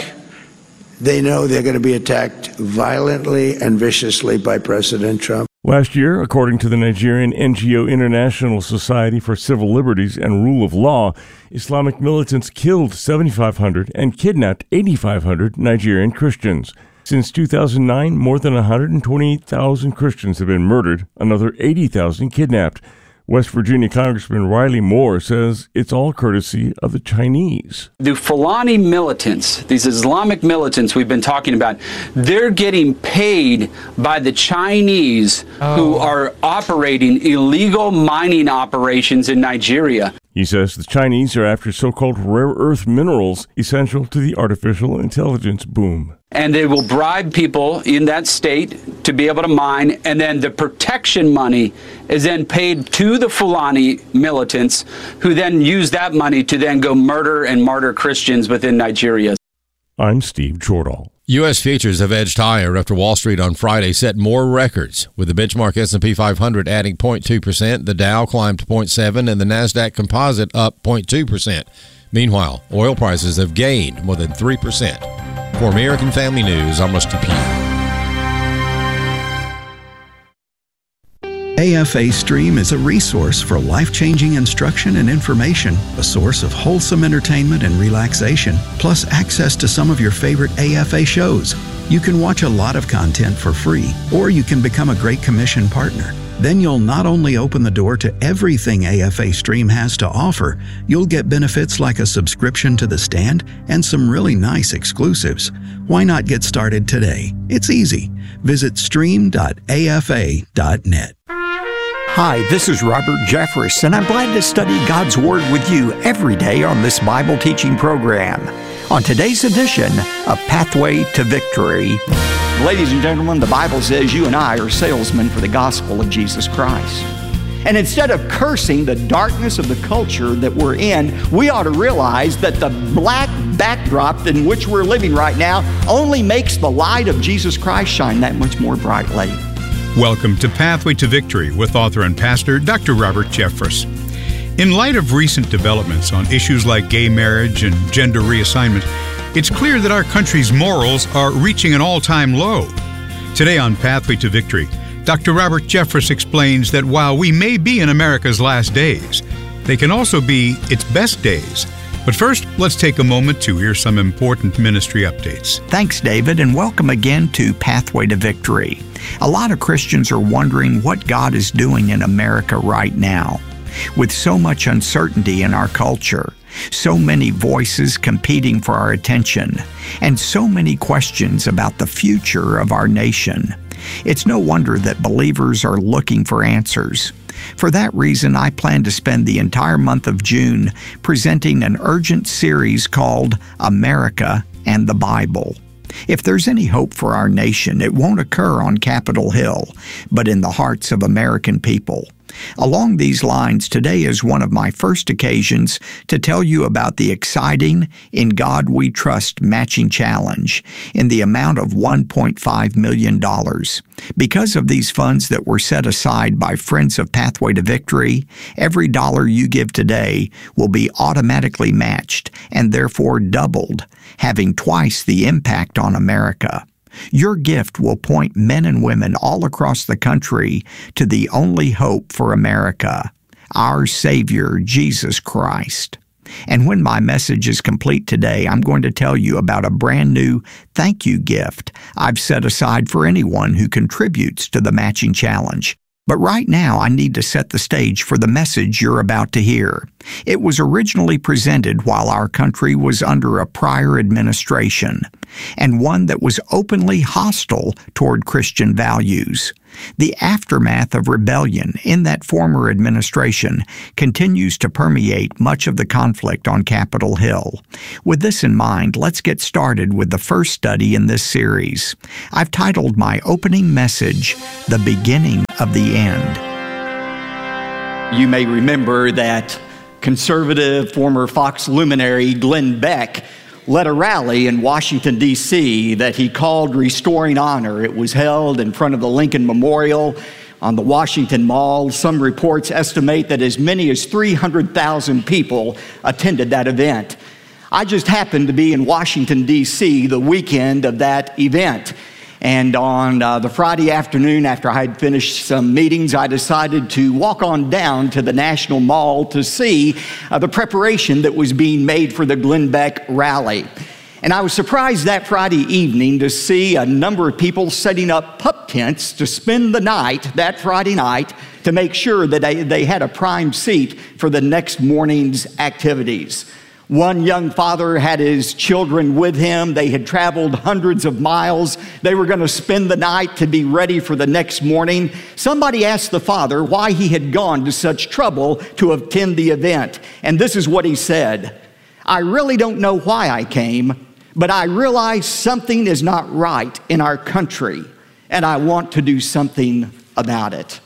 they know they're going to be attacked violently and viciously by President Trump. Last year, according to the Nigerian N G O International Society for Civil Liberties and Rule of Law, Islamic militants killed seventy-five hundred and kidnapped eighty-five hundred Nigerian Christians. Since two thousand nine, more than one hundred twenty-eight thousand Christians have been murdered, another eighty thousand kidnapped. West Virginia Congressman Riley Moore says it's all courtesy of the Chinese. The Fulani militants, these Islamic militants we've been talking about, they're getting paid by the Chinese oh. who are operating illegal mining operations in Nigeria. He says the Chinese are after so-called rare earth minerals essential to the artificial intelligence boom. And they will bribe people in that state to be able to mine, and then the protection money is then paid to the Fulani militants, who then use that money to then go murder and martyr Christians within Nigeria. I'm Steve Jordahl. U S futures have edged higher after Wall Street on Friday set more records, with the benchmark S and P five hundred adding zero point two percent, the Dow climbed zero point seven percent, and the NASDAQ Composite up zero point two percent. Meanwhile, oil prices have gained more than three percent. For American Family News, I'm Rusty Pugh. A F A Stream is a resource for life-changing instruction and information, a source of wholesome entertainment and relaxation, plus access to some of your favorite A F A shows. You can watch a lot of content for free, or you can become a Great Commission partner. Then you'll not only open the door to everything A F A Stream has to offer, you'll get benefits like a subscription to The Stand and some really nice exclusives. Why not get started today? It's easy. Visit stream dot A F A dot net. Hi, this is Robert Jeffress, and I'm glad to study God's Word with you every day on this Bible teaching program. On today's edition, A Pathway to Victory. Ladies and gentlemen, the Bible says you and I are salesmen for the gospel of Jesus Christ. And instead of cursing the darkness of the culture that we're in, we ought to realize that the black backdrop in which we're living right now only makes the light of Jesus Christ shine that much more brightly. Welcome to Pathway to Victory with author and pastor Doctor Robert Jeffress. In light of recent developments on issues like gay marriage and gender reassignment, it's clear that our country's morals are reaching an all-time low. Today on Pathway to Victory, Doctor Robert Jeffress explains that while we may be in America's last days, they can also be its best days. But first, let's take a moment to hear some important ministry updates. Thanks, David, and welcome again to Pathway to Victory. A lot of Christians are wondering what God is doing in America right now. With so much uncertainty in our culture, so many voices competing for our attention, and so many questions about the future of our nation, it's no wonder that believers are looking for answers. For that reason, I plan to spend the entire month of June presenting an urgent series called America and the Bible. If there's any hope for our nation, it won't occur on Capitol Hill, but in the hearts of American people. Along these lines, today is one of my first occasions to tell you about the exciting In God We Trust matching challenge in the amount of one point five million dollars. Because of these funds that were set aside by Friends of Pathway to Victory, every dollar you give today will be automatically matched and therefore doubled, having twice the impact on America. Your gift will point men and women all across the country to the only hope for America, our Savior, Jesus Christ. And when my message is complete today, I'm going to tell you about a brand new thank you gift I've set aside for anyone who contributes to the matching challenge. But right now, I need to set the stage for the message you're about to hear. It was originally presented while our country was under a prior administration, and one that was openly hostile toward Christian values. The aftermath of rebellion in that former administration continues to permeate much of the conflict on Capitol Hill. With this in mind, let's get started with the first study in this series. I've titled my opening message, The Beginning of the End. You may remember that conservative former Fox luminary Glenn Beck led a rally in Washington, D C that he called Restoring Honor. It was held in front of the Lincoln Memorial on the Washington Mall. Some reports estimate that as many as three hundred thousand people attended that event. I just happened to be in Washington, D C the weekend of that event. And on uh, the Friday afternoon, after I had finished some meetings, I decided to walk on down to the National Mall to see uh, the preparation that was being made for the Glenn Beck rally. And I was surprised that Friday evening to see a number of people setting up pup tents to spend the night, that Friday night, to make sure that they, they had a prime seat for the next morning's activities. One young father had his children with him. They had traveled hundreds of miles. They were going to spend the night to be ready for the next morning. Somebody asked the father why he had gone to such trouble to attend the event. And this is what he said: "I really don't know why I came, but I realize something is not right in our country, and I want to do something about it."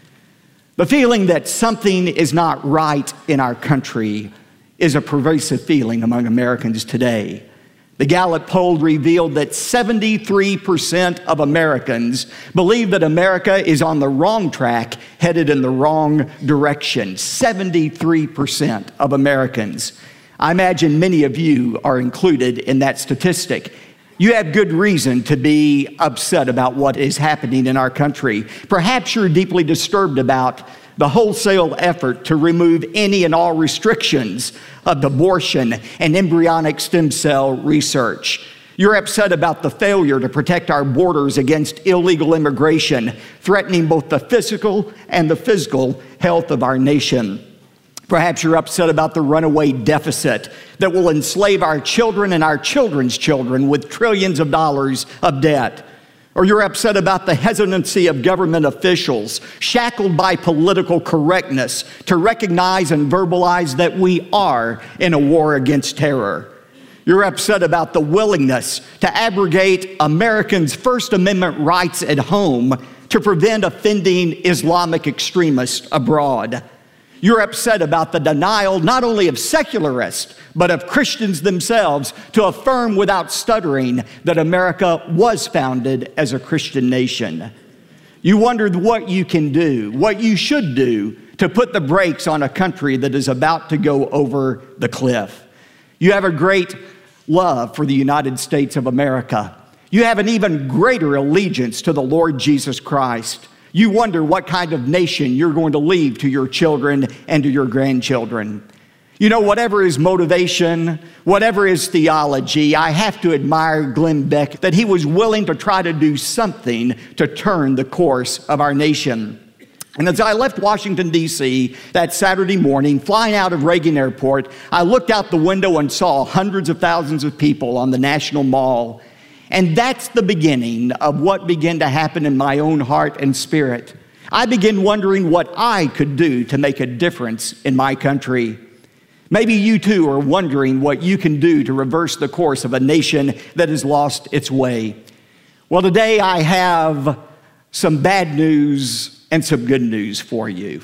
The feeling that something is not right in our country is a pervasive feeling among Americans today. The Gallup poll revealed that seventy-three percent of Americans believe that America is on the wrong track, headed in the wrong direction. seventy-three percent of Americans. I imagine many of you are included in that statistic. You have good reason to be upset about what is happening in our country. Perhaps you're deeply disturbed about the wholesale effort to remove any and all restrictions of abortion and embryonic stem cell research. You're upset about the failure to protect our borders against illegal immigration, threatening both the physical and the physical health of our nation. Perhaps you're upset about the runaway deficit that will enslave our children and our children's children with trillions of dollars of debt. Or you're upset about the hesitancy of government officials, shackled by political correctness, to recognize and verbalize that we are in a war against terror. You're upset about the willingness to abrogate Americans' First Amendment rights at home to prevent offending Islamic extremists abroad. You're upset about the denial not only of secularists, but of Christians themselves to affirm without stuttering that America was founded as a Christian nation. You wondered what you can do, what you should do to put the brakes on a country that is about to go over the cliff. You have a great love for the United States of America. You have an even greater allegiance to the Lord Jesus Christ. You wonder what kind of nation you're going to leave to your children and to your grandchildren. You know, whatever his motivation, whatever his theology, I have to admire Glenn Beck that he was willing to try to do something to turn the course of our nation. And as I left Washington, D C that Saturday morning, flying out of Reagan Airport, I looked out the window and saw hundreds of thousands of people on the National Mall. And that's the beginning of what began to happen in my own heart and spirit. I began wondering what I could do to make a difference in my country. Maybe you too are wondering what you can do to reverse the course of a nation that has lost its way. Well, today I have some bad news and some good news for you.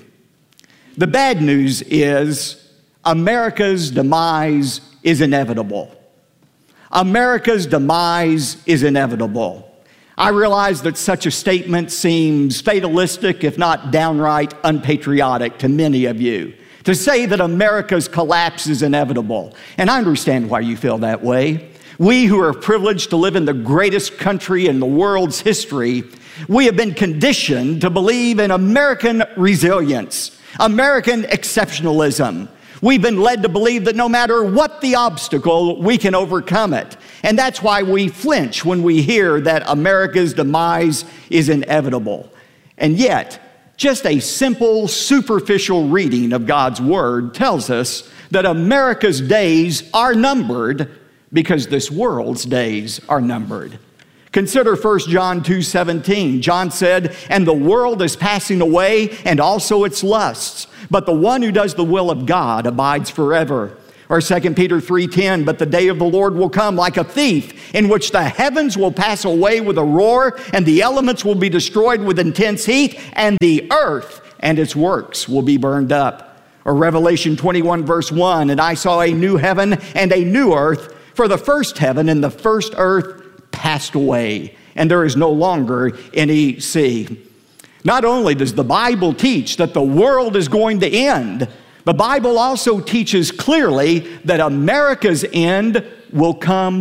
The bad news is America's demise is inevitable. America's demise is inevitable. I realize that such a statement seems fatalistic, if not downright unpatriotic to many of you. To say that America's collapse is inevitable. And I understand why you feel that way. We who are privileged to live in the greatest country in the world's history, we have been conditioned to believe in American resilience, American exceptionalism. We've been led to believe that no matter what the obstacle, we can overcome it. And that's why we flinch when we hear that America's demise is inevitable. And yet, Just a simple, superficial reading of God's Word tells us that America's days are numbered because this world's days are numbered. Consider First John two seventeen. John said, "And the world is passing away, and also its lusts. But the one who does the will of God abides forever." Or Second Peter three ten, "But the day of the Lord will come like a thief, in which the heavens will pass away with a roar, and the elements will be destroyed with intense heat, and the earth and its works will be burned up." Or Revelation twenty-one verse one, "And I saw a new heaven and a new earth, for the first heaven and the first earth passed away, and there is no longer any sea." Not only does the Bible teach that the world is going to end, the Bible also teaches clearly that America's end will come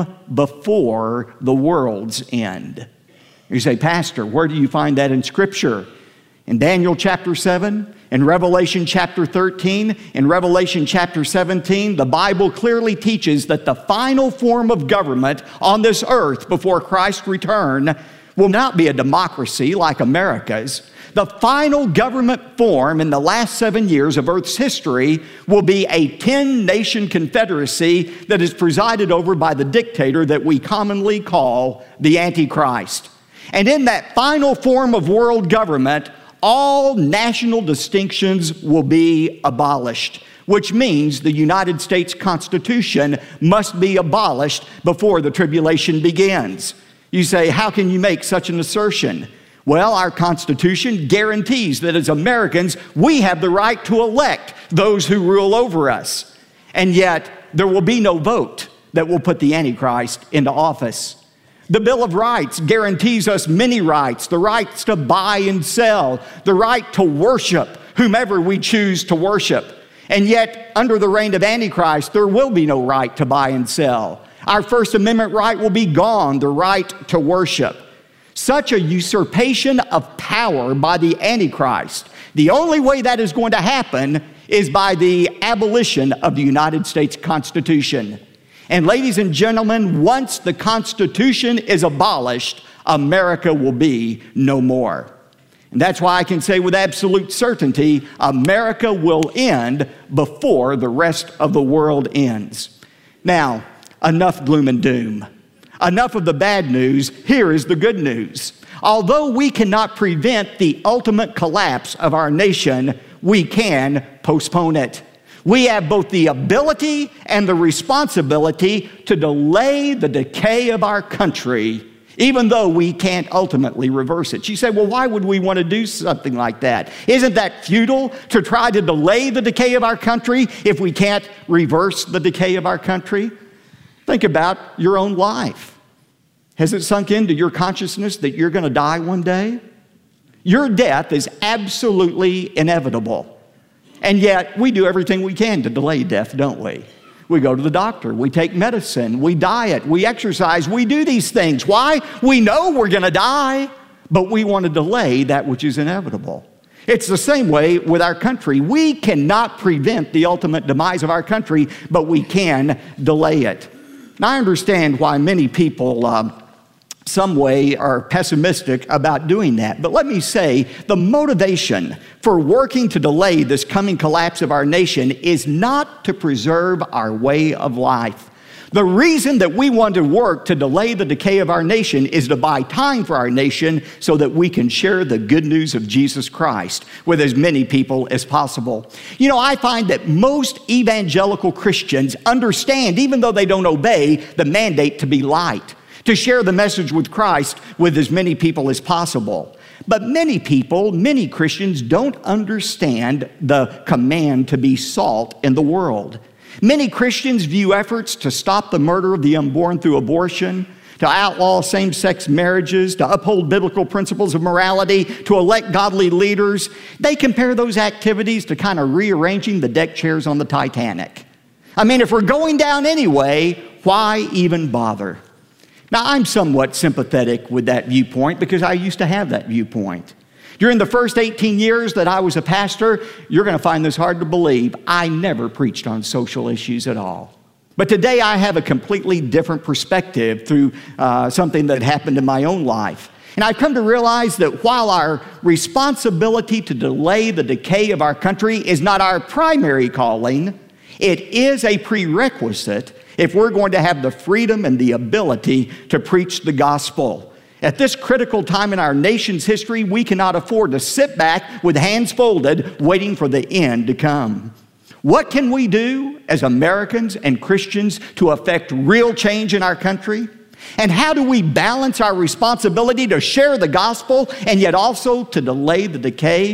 before the world's end. You say, "Pastor, where do you find that in Scripture?" In Daniel chapter seven, in Revelation chapter thirteen, in Revelation chapter seventeen, the Bible clearly teaches that the final form of government on this earth before Christ's return will not be a democracy like America's. The final government form in the last seven years of Earth's history will be a ten-nation confederacy that is presided over by the dictator that we commonly call the Antichrist. And in that final form of world government, all national distinctions will be abolished, which means the United States Constitution must be abolished before the tribulation begins. You say, "How can you make such an assertion?" Well, our Constitution guarantees that as Americans, we have the right to elect those who rule over us. And yet, there will be no vote that will put the Antichrist into office. The Bill of Rights guarantees us many rights: the rights to buy and sell, the right to worship whomever we choose to worship. And yet, under the reign of Antichrist, there will be no right to buy and sell. Our First Amendment right will be gone, the right to worship. Such a usurpation of power by the Antichrist, the only way that is going to happen is by the abolition of the United States Constitution. And ladies and gentlemen, once the Constitution is abolished, America will be no more. And that's why I can say with absolute certainty, America will end before the rest of the world ends. Now, enough gloom and doom. Enough of the bad news. Here is the good news. Although we cannot prevent the ultimate collapse of our nation, we can postpone it. We have both the ability and the responsibility to delay the decay of our country, even though we can't ultimately reverse it. You say, "Well, why would we want to do something like that? Isn't that futile to try to delay the decay of our country if we can't reverse the decay of our country?" Think about your own life. Has it sunk into your consciousness that you're going to die one day? Your death is absolutely inevitable. And yet, we do everything we can to delay death, don't we? We go to the doctor, we take medicine, we diet, we exercise, we do these things. Why? We know we're going to die, but we want to delay that which is inevitable. It's the same way with our country. We cannot prevent the ultimate demise of our country, but we can delay it. Now, I understand why many people, um, some way, are pessimistic about doing that. But let me say, the motivation for working to delay this coming collapse of our nation is not to preserve our way of life. The reason that we want to work to delay the decay of our nation is to buy time for our nation so that we can share the good news of Jesus Christ with as many people as possible. You know, I find that most evangelical Christians understand, even though they don't obey, the mandate to be light, to share the message with Christ with as many people as possible. But many people, many Christians don't understand the command to be salt in the world. Many Christians view efforts to stop the murder of the unborn through abortion, to outlaw same-sex marriages, to uphold biblical principles of morality, to elect godly leaders. They compare those activities to kind of rearranging the deck chairs on the Titanic. I mean, if we're going down anyway, why even bother? Now, I'm somewhat sympathetic with that viewpoint because I used to have that viewpoint. During the first eighteen years that I was a pastor, you're going to find this hard to believe, I never preached on social issues at all. But today I have a completely different perspective through uh, something that happened in my own life. And I've come to realize that while our responsibility to delay the decay of our country is not our primary calling, it is a prerequisite if we're going to have the freedom and the ability to preach the gospel. At this critical time in our nation's history, we cannot afford to sit back with hands folded, waiting for the end to come. What can we do as Americans and Christians to affect real change in our country? And how do we balance our responsibility to share the gospel and yet also to delay the decay